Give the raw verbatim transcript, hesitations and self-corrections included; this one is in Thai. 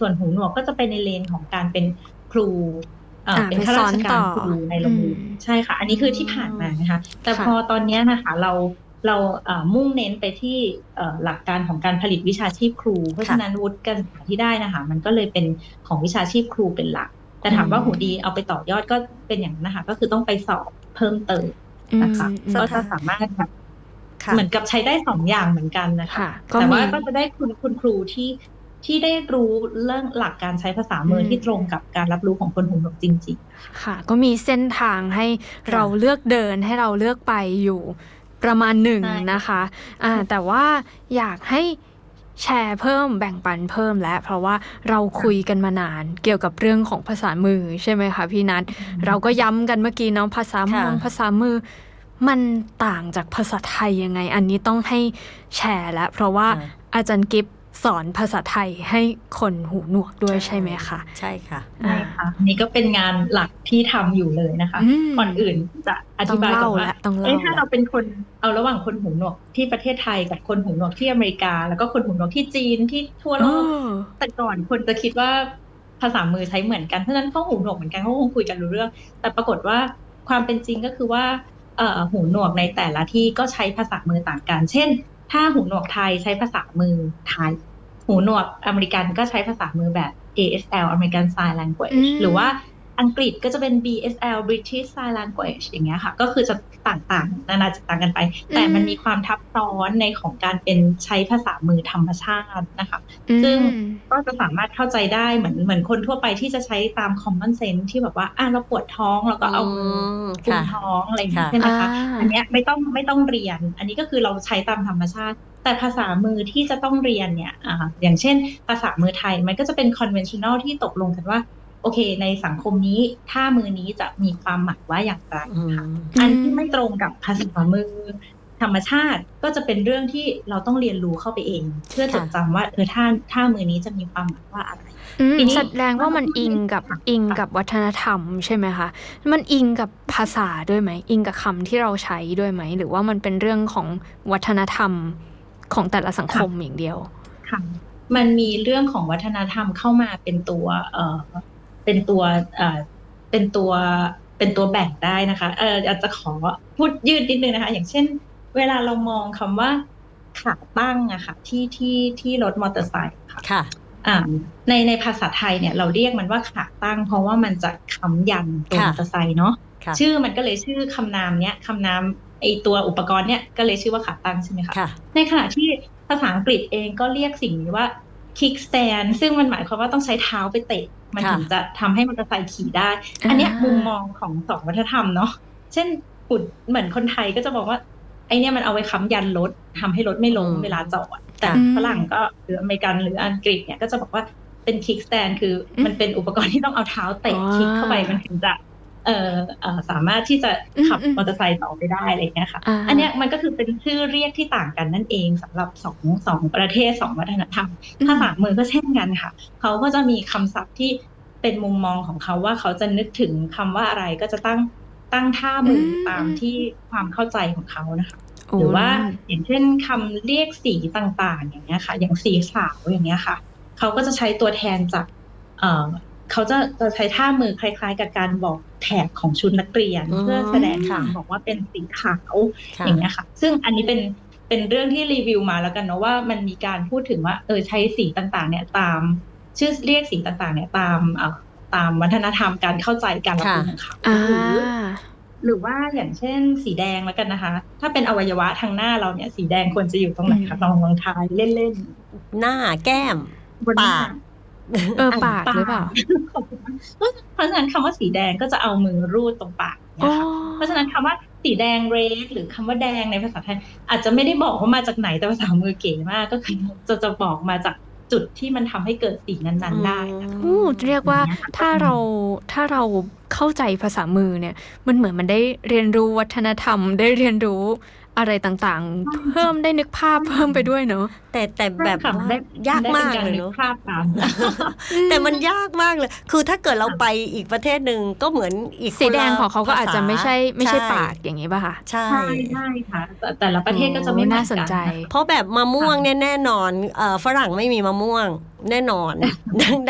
ส่วนหูหนวกก็จะเป็นในเลนของการเป็นครูเอ่อเป็นข้าราชการครูในโรงเรียนใช่ค่ะอันนี้คือที่ผ่านมานะคะแต่พอตอนนี้นะคะเราเรามุ่งเน้นไปที่หลักการของการผลิตวิชาชีพครูเพราะฉะนั้นวุฒิการศึกษาที่ได้นะคะมันก็เลยเป็นของวิชาชีพครูเป็นหลักแต่ถามว่าหูดีเอาไปต่อยอดก็เป็นอย่างนั้นนะคะก็คือต้องไปสอบเพิ่มเติมนะคะก็จะสามารถแบบเหมือนกับใช้ได้สองอย่างเหมือนกันนะคะแต่ว่าก็จะได้คุณคุณครูที่ที่ได้รู้เรื่องหลักการใช้ภาษามือที่ตรงกับการรับรู้ของคนหูหนวกจริงๆค่ะก็มีเส้นทางให้เราเลือกเดินให้เราเลือกไปอยู่ประมาณหนึ่งนะคะอ่าแต่ว่าอยากให้แชร์เพิ่มแบ่งปันเพิ่มแล้วเพราะว่าเราคุยกันมานานเกี่ยวกับเรื่องของภาษามือใช่ไหมคะพี่นัทเราก็ย้ำกันเมื่อกี้เนาะภาษามือภาษามือมันต่างจากภาษาไทยยังไงอันนี้ต้องให้แชร์แล้วเพราะว่าอาจารย์กิฟสอนภาษาไทยให้คนหูหนวกด้วยใช่ไหมคะใช่ค่ะใช่ค่ะนี่ก็เป็นงานหลักที่ทำอยู่เลยนะคะก่อนอื่นจะอธิบายก่อนว่าเอ๊ะถ้าเราเป็นคนเอาระหว่างคนหูหนวกที่ประเทศไทยกับคนหูหนวกที่อเมริกาแล้วก็คนหูหนวกที่จีนที่ทั่วโลกแต่ก่อนคนจะคิดว่าภาษามือใช้เหมือนกันเพราะฉะนั้นเขาหูหนวกเหมือนกันเขาคงคุยกันรู้เรื่องแต่ปรากฏว่าความเป็นจริงก็คือว่าหูหนวกในแต่ละที่ก็ใช้ภาษามือต่างกันเช่นถ้าหูหนวกไทยใช้ภาษามือไทยหูหนวกอเมริกันก็ใช้ภาษามือแบบ เอ เอส แอล American Sign Language หรือว่าอังกฤษก็จะเป็น บี เอส แอล British Sign Language อย่างเงี้ยค่ะก็คือจะต่างๆนานาจะต่างกันไปแต่มันมีความทับซ้อนในของการเป็นใช้ภาษามือธรรมชาตินะคะซึ่งก็จะสามารถเข้าใจได้เหมือนเหมือนคนทั่วไปที่จะใช้ตาม common sense ที่แบบว่าอ่ะเราปวดท้องแล้วก็เอามือกุมท้องอะไรอย่างเงี้ยใช่ไหมคะอันเนี้ยไม่ต้องไม่ต้องเรียนอันนี้ก็คือเราใช้ตามธรรมชาติแต่ภาษามือที่จะต้องเรียนเนี่ยอ่าอย่างเช่นภาษามือไทยมันก็จะเป็น conventional ที่ตกลงกันว่าโอเคในสังคมนี้ถ้ามือนี้จะมีความหมายว่าอย่างไรค่ะอันที่ไม่ตรงกับภาษามือธรรมชาติก็จะเป็นเรื่องที่เราต้องเรียนรู้เข้าไปเองเพื่อจดจำว่าเออถ้าถ้ามือนี้จะมีความหมายว่าอะไรทีนี้แสดงว่ามันอิงกับอิงกับวัฒนธรรมใช่ไหมคะมันอิงกับภาษาด้วยไหมอิงกับคำที่เราใช้ด้วยไหมหรือว่ามันเป็นเรื่องของวัฒนธรรมของแต่ละสังคมอย่างเดียวค่ะมันมีเรื่องของวัฒนธรรมเข้ามาเป็นตัวเอ่อเป็นตัวเอ่อเป็นตัวเป็นตัวแบ่งได้นะคะเอออาจจะขอพูดยืดนิดนึงนะคะอย่างเช่นเวลาเรามองคำว่าขาตั้งอะค่ะที่ที่ที่รถมอเตอร์ไซค์ค่ะอ่าในในภาษาไทยเนี่ยเราเรียกมันว่าขาตั้งเพราะว่ามันจะค้ำยันตัวมอเตอร์ไซค์เนาะชื่อมันก็เลยชื่อคำนามเนี้ยคำนามไอตัวอุปกรณ์เนี้ยก็เลยชื่อว่าขาตั้งใช่ไหมคะในขณะที่ภาษาอังกฤษเองก็เรียกสิ่งนี้ว่า kick stand ซึ่งมันหมายความว่าต้องใช้เท้าไปเตะมันถึงจะทำให้มอเตอร์ไซค์ขี่ได้อันเนี้ยมุมมองของสองวัฒนธรรมเนาะเช่นปุ่นเหมือนคนไทยก็จะบอกว่าไอเนี้ยมันเอาไว้ค้ำยันรถทำให้รถไม่ล้มเวลาจอดแต่ฝรั่งก็หรืออเมริกันหรืออังกฤษเนี่ยก็จะบอกว่าเป็น kick stand คือมันเป็นอุปกรณ์ที่ต้องเอาเท้าเตะคิกเข้าไปมันถึงจะเอ่อเอ่อสามารถที่จะขับมอเตอร์ไซค์ต่อไปได้อะไรเงี้ยค่ะอันเนี้ยมันก็คือเป็นชื่อเรียกที่ต่างกันนั่นเองสำหรับสองสองประเทศสองวัฒนธรรมภาษามือก็เช่นกันค่ะเขาก็จะมีคำศัพท์ที่เป็นมุมมองของเขาว่าเขาจะนึกถึงคำว่าอะไรก็จะตั้งตั้งท่ามือตามที่ความเข้าใจของเขานะคะหรือว่าอย่างเช่นคำเรียกสีต่างๆอย่างเงี้ยค่ะอย่างสีขาวอย่างเงี้ยค่ะเขาก็จะใช้ตัวแทนจากเอ่อเขาจะจะใช้ท่ามือคล้ายๆกับการบอกแถบของชุดนักเรียนเพื่อแสดงความบอกว่าเป็นสีขาวอย่างเงี้ยค่ะซึ่งอันนี้เป็นเป็นเรื่องที่รีวิวมาแล้วกันเนาะว่ามันมีการพูดถึงว่าเออใช้สีต่างๆเนี่ยตามชื่อเรียกสีต่างๆเนี่ยตามเอ่อตามวัฒนธรรมการเข้าใจการรับรู้ของเขาหรือหรือว่าอย่างเช่นสีแดงแล้วกันนะคะถ้าเป็นอวัยวะทางหน้าเราเนี่ยสีแดงควรจะอยู่ตรงไหนคะลองลองทายเล่นๆหน้าแก้มปากเออปากหรือเปล่าเพราะฉะนั้นคำว่าสีแดงก็จะเอามือรูดตรงปากเนี่ยค่ะเพราะฉะนั้นคำว่าสีแดง red หรือคำว่าแดงในภาษาไทยอาจจะไม่ได้บอกว่ามาจากไหนแต่ภาษามือเก๋มากก็คือจะจะบอกมาจากจุดที่มันทำให้เกิดสีนั้นๆได้โอ้เรียกว่าถ้าเราถ้าเราเข้าใจภาษามือเนี่ยมันเหมือนมันได้เรียนรู้วัฒนธรรมได้เรียนรู้อะไรต่างๆเพิ่มได้นึกภาพเพิ่มไปด้วยเนาะแต่แต่แบบว่ายากมากเลยเนาะแต่มันยากมากเลยคือถ้าเกิดเราไปอีกประเทศนึงก็เหมือนอีกสีแดงของเขาก็อาจจะไม่ใช่ไม่ใช่ปากอย่างนี้ป่ะคะใช่ใช่ค่ะแต่ละประเทศก็จะไม่น่าสนใจเพราะแบบมะม่วงเนี่ยแน่นอนเอ่อฝรั่งไม่มีมะม่วงแน่นอน